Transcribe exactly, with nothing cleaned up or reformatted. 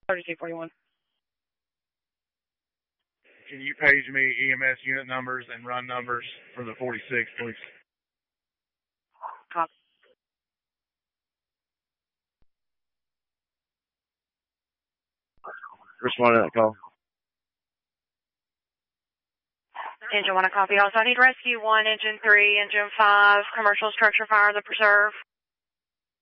thirty-two forty-one. Can you page me E M S unit numbers and run numbers for the forty-six, please? Copy. Respond to that call. Engine one, a copy. Also, I need rescue one, engine three, engine five, commercial structure fire, the preserve.